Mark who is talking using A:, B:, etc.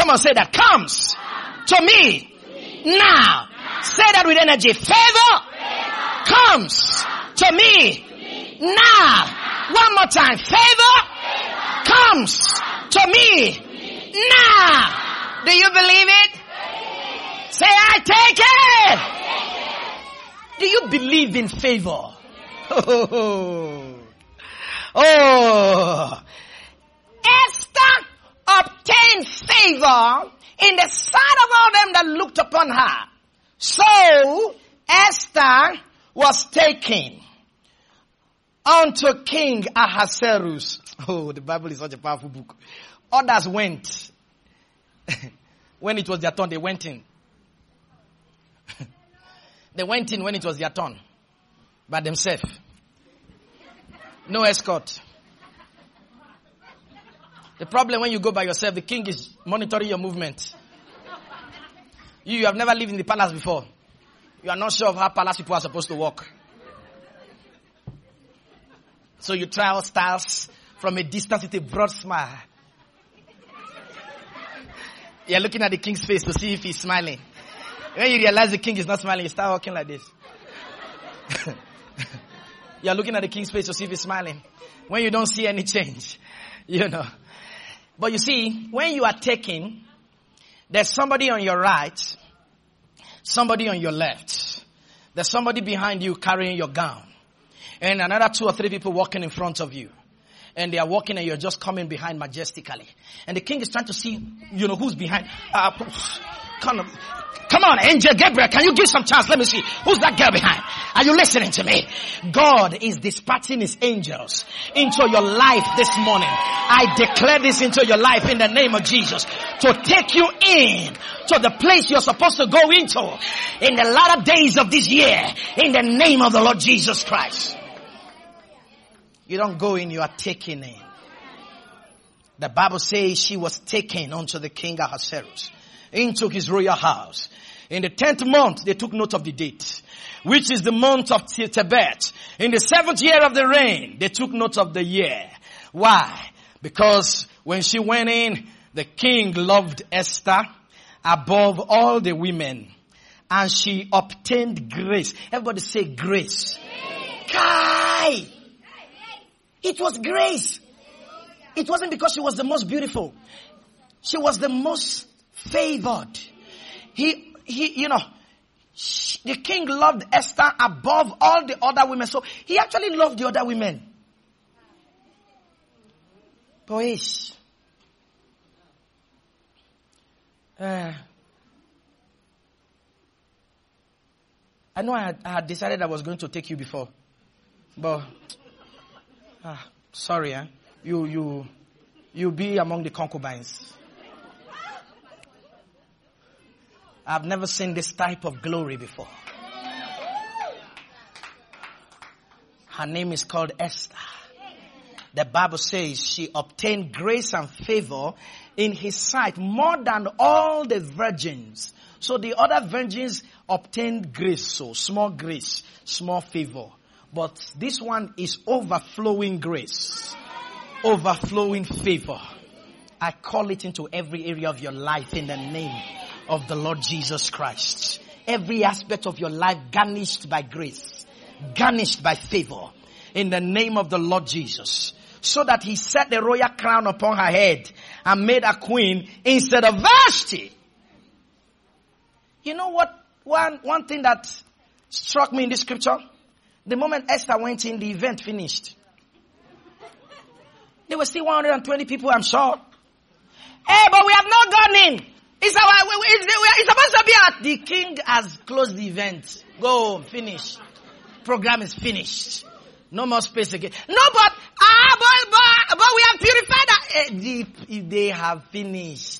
A: Come on, say that. Comes to me now. Say that with energy. Favor comes to me now. One more time. Favor comes to me now. Do you believe it? Say, I take it. Do you believe in favor? Oh. Esther obtained favor in the sight of all them that looked upon her. So Esther was taken unto King Ahasuerus. Oh, the Bible is such a powerful book. Others went. When it was their turn, they went in. They went in when it was their turn. By themselves. No escort. The problem when you go by yourself, the king is monitoring your movement. You have never lived in the palace before. You are not sure of how palace people are supposed to walk. So you try out styles from a distance with a broad smile. You're looking at the king's face to see if he's smiling. When you realize the king is not smiling, you start walking like this. You're looking at the king's face to see if he's smiling. When you don't see any change, you know. But you see, when you are taken, there's somebody on your right, somebody on your left. There's somebody behind you carrying your gown. And another 2 or 3 people walking in front of you. And they are walking and you're just coming behind majestically. And the king is trying to see, who's behind. Come on, Angel Gabriel, can you give some chance? Let me see. Who's that girl behind? Are you listening to me? God is dispatching his angels into your life this morning. I declare this into your life in the name of Jesus. To take you in to the place you're supposed to go into in the latter days of this year. In the name of the Lord Jesus Christ. You don't go in, you are taken in. The Bible says she was taken unto the king Ahasuerus, into his royal house. In the 10th month, they took note of the date, which is the month of Tebet. In the 7th year of the reign, they took note of the year. Why? Because when she went in, the king loved Esther above all the women. And she obtained grace. Everybody say grace. Kai! It was grace. It wasn't because she was the most beautiful. She was the most favored. The king loved Esther above all the other women. So he actually loved the other women. Boys. I know I had decided I was going to take you before. But, sorry, you'll be among the concubines. I've never seen this type of glory before. Her name is called Esther. The Bible says she obtained grace and favor in his sight more than all the virgins. So the other virgins obtained grace, so small grace, small favor. But this one is overflowing grace, overflowing favor. I call it into every area of your life in the name of the Lord Jesus Christ. Every aspect of your life garnished by grace, garnished by favor in the name of the Lord Jesus. So that he set the royal crown upon her head and made her queen instead of Vashti. You know what? One thing that struck me in this scripture, the moment Esther went in, the event finished. There were still 120 people, I'm sure. Hey, but we have not gone in. It's supposed to be at the king has closed the event. Go, finish. Program is finished. No more space again. No, but we have purified that. They have finished.